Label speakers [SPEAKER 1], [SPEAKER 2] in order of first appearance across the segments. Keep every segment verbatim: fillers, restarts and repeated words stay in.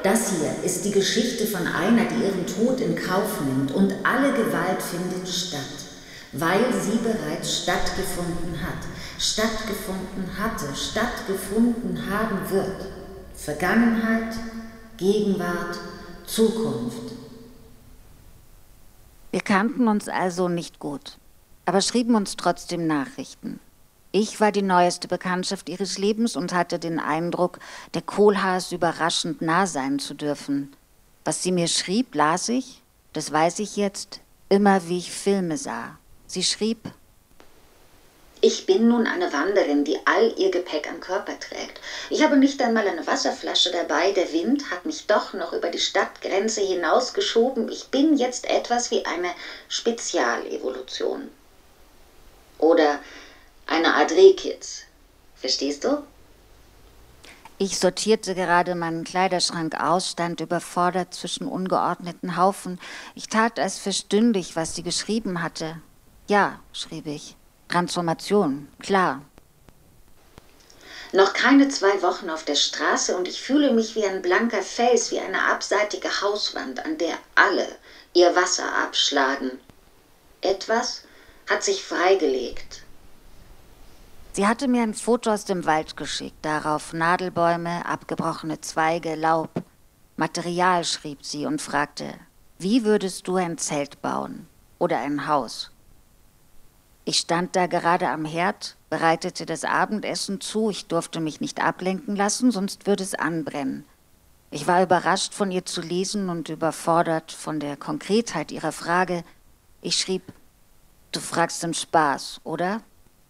[SPEAKER 1] Das hier ist die Geschichte von einer, die ihren Tod in Kauf nimmt und alle Gewalt findet statt, weil sie bereits stattgefunden hat, stattgefunden hatte, stattgefunden haben wird. Vergangenheit, Gegenwart, Zukunft.
[SPEAKER 2] Wir kannten uns also nicht gut, aber schrieben uns trotzdem Nachrichten. Ich war die neueste Bekanntschaft ihres Lebens und hatte den Eindruck, der Kohlhaas überraschend nah sein zu dürfen. Was sie mir schrieb, las ich, das weiß ich jetzt, immer wie ich Filme sah. Sie schrieb:
[SPEAKER 1] Ich bin nun eine Wanderin, die all ihr Gepäck am Körper trägt. Ich habe nicht einmal eine Wasserflasche dabei. Der Wind hat mich doch noch über die Stadtgrenze hinausgeschoben. Ich bin jetzt etwas wie eine Spezialevolution. Oder eine Art Rehkitz. Verstehst du?
[SPEAKER 2] Ich sortierte gerade meinen Kleiderschrank aus, stand überfordert zwischen ungeordneten Haufen. Ich tat, als verstünde ich, was sie geschrieben hatte. Ja, schrieb ich. Transformation, klar.
[SPEAKER 1] Noch keine zwei Wochen auf der Straße und ich fühle mich wie ein blanker Fels, wie eine abseitige Hauswand, an der alle ihr Wasser abschlagen. Etwas hat sich freigelegt.
[SPEAKER 2] Sie hatte mir ein Foto aus dem Wald geschickt, darauf Nadelbäume, abgebrochene Zweige, Laub. Material, schrieb sie und fragte, wie würdest du ein Zelt bauen oder ein Haus? Ich stand da gerade am Herd, bereitete das Abendessen zu, ich durfte mich nicht ablenken lassen, sonst würde es anbrennen. Ich war überrascht, von ihr zu lesen und überfordert von der Konkretheit ihrer Frage. Ich schrieb, du fragst im Spaß, oder?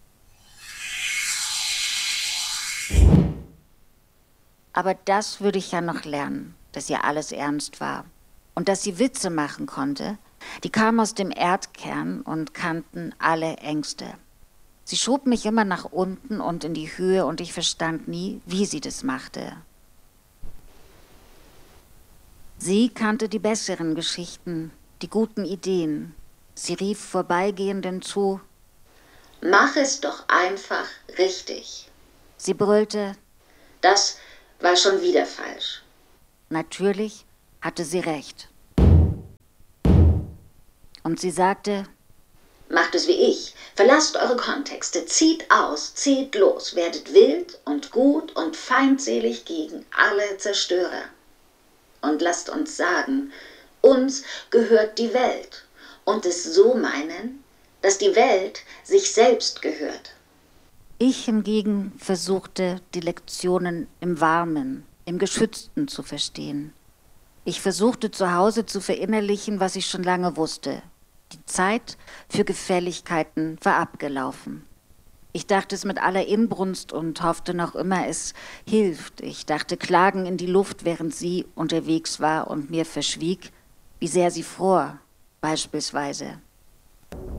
[SPEAKER 2] Aber das würde ich ja noch lernen, dass ihr alles ernst war und dass sie Witze machen konnte. Die kamen aus dem Erdkern und kannten alle Ängste. Sie schob mich immer nach unten und in die Höhe und ich verstand nie, wie sie das machte. Sie kannte die besseren Geschichten, die guten Ideen. Sie rief Vorbeigehenden zu:
[SPEAKER 1] Mach es doch einfach richtig.
[SPEAKER 2] Sie brüllte:
[SPEAKER 1] Das war schon wieder falsch.
[SPEAKER 2] Natürlich hatte sie recht. Und sie sagte:
[SPEAKER 1] Macht es wie ich. Verlasst eure Kontexte, zieht aus, zieht los, werdet wild und gut und feindselig gegen alle Zerstörer. Und lasst uns sagen, uns gehört die Welt und es so meinen, dass die Welt sich selbst gehört.
[SPEAKER 2] Ich hingegen versuchte, die Lektionen im Warmen, im Geschützten zu verstehen. Ich versuchte zu Hause zu verinnerlichen, was ich schon lange wusste. Die Zeit für Gefälligkeiten war abgelaufen. Ich dachte es mit aller Inbrunst und hoffte noch immer, es hilft. Ich dachte Klagen in die Luft, während sie unterwegs war und mir verschwieg, wie sehr sie fror, beispielsweise.